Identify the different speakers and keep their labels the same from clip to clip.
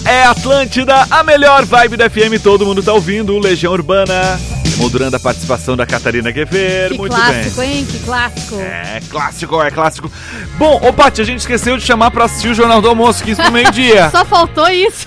Speaker 1: é Atlântida, a melhor vibe da FM, todo mundo tá ouvindo, Legião Urbana, moldurando a participação da Catarina Guever,
Speaker 2: que
Speaker 1: muito
Speaker 2: clássico,
Speaker 1: bem.
Speaker 2: Hein? Que clássico.
Speaker 1: É clássico. Bom, ô Paty, a gente esqueceu de chamar pra assistir o Jornal do Almoço, 15 pro meio-dia.
Speaker 2: Só faltou isso.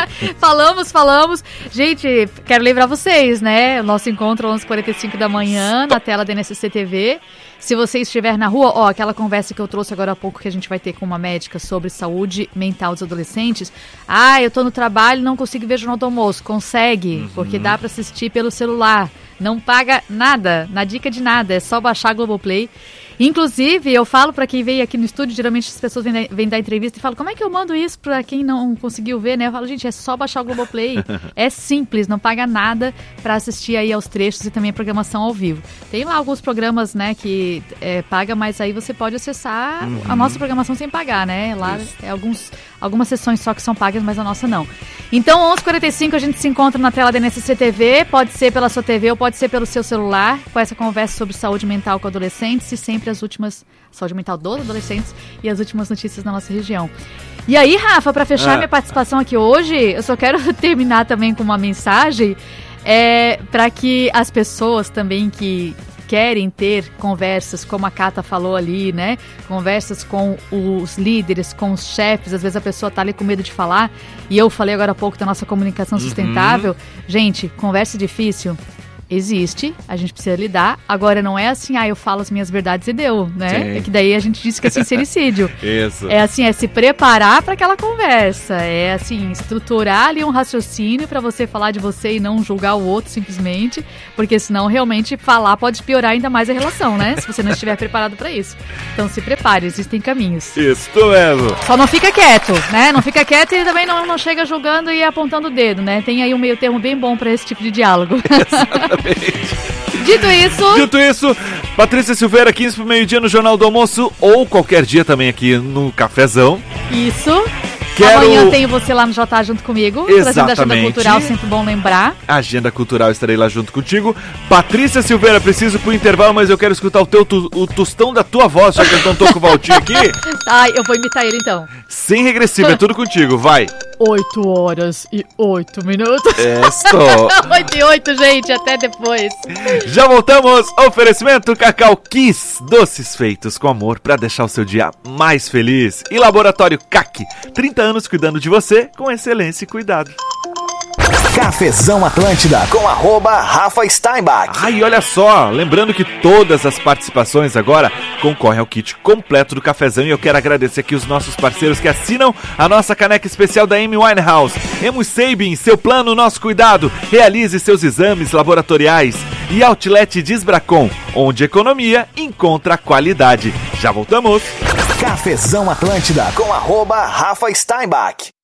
Speaker 2: Falamos. Gente, quero lembrar vocês, né? O nosso encontro 11h45 da manhã, na tela da NSC TV. Se você estiver na rua, aquela conversa que eu trouxe agora há pouco que a gente vai ter com uma médica sobre saúde mental dos adolescentes. Eu tô no trabalho e não consigo ver o Jornal do Almoço. Consegue, porque dá pra assistir pelo celular. Não paga nada, na dica de nada, é só baixar a Globoplay. Inclusive, eu falo pra quem veio aqui no estúdio, geralmente as pessoas vêm dar entrevista e falam, como é que eu mando isso pra quem não conseguiu ver, né? Eu falo, gente, é só baixar o Globoplay. É simples, não paga nada pra assistir aí aos trechos e também a programação ao vivo. Tem lá alguns programas, né, que paga, mas aí você pode acessar a nossa programação sem pagar, né? Lá algumas sessões só que são pagas, mas a nossa não. Então, 11h45 a gente se encontra na tela da NSC TV, pode ser pela sua TV ou pode ser pelo seu celular, com essa conversa sobre saúde mental com adolescentes e sempre as últimas, saúde mental dos adolescentes e as últimas notícias da nossa região. E aí, Rafa, para fechar minha participação aqui hoje, eu só quero terminar também com uma mensagem para que as pessoas também que querem ter conversas, como a Cata falou ali, né? Conversas com os líderes, com os chefes, às vezes a pessoa tá ali com medo de falar, e eu falei agora há pouco da nossa comunicação sustentável. Gente, conversa difícil existe, a gente precisa lidar. Agora não é assim, eu falo as minhas verdades e deu, né?
Speaker 1: Sim.
Speaker 2: É que daí a gente diz que é sincericídio.
Speaker 1: Isso.
Speaker 2: É assim, é se preparar para aquela conversa, é assim, estruturar ali um raciocínio para você falar de você e não julgar o outro simplesmente, porque senão realmente falar pode piorar ainda mais a relação, né? Se você não estiver preparado para isso. Então se prepare, existem caminhos.
Speaker 1: Isso mesmo.
Speaker 2: Só não fica quieto, né? Não fica quieto e também não chega julgando e apontando o dedo, né? Tem aí um meio termo bem bom para esse tipo de diálogo. Dito isso, Patrícia Silveira, 15 pro meio-dia no Jornal do Almoço, ou qualquer dia também aqui no Cafezão. Isso. Amanhã tenho você lá no JA junto comigo. Trazendo a Agenda Cultural, sempre bom lembrar.
Speaker 1: Agenda Cultural, estarei lá junto contigo. Patrícia Silveira, preciso pro intervalo, mas eu quero escutar o tostão da tua voz, já que eu não tô com o Valtinho aqui.
Speaker 2: Eu vou imitar ele então.
Speaker 1: Sem regressivo, é tudo contigo, vai.
Speaker 2: 8h08.
Speaker 1: 8h08,
Speaker 2: gente, até depois.
Speaker 1: Já voltamos. Oferecimento Cacau Kiss, doces feitos com amor para deixar o seu dia mais feliz. E Laboratório CAC, 30 anos cuidando de você com excelência e cuidado.
Speaker 3: Cafezão Atlântida com @Rafa Steinbach.
Speaker 1: Olha só, lembrando que todas as participações agora concorrem ao kit completo do Cafezão, e eu quero agradecer aqui os nossos parceiros que assinam a nossa caneca especial da Amy Winehouse. Emo Sabin, seu plano, nosso cuidado. Realize seus exames laboratoriais. E Outlet Disbracon, onde economia encontra qualidade. Já voltamos.
Speaker 3: Cafezão Atlântida com @Rafa Steinbach.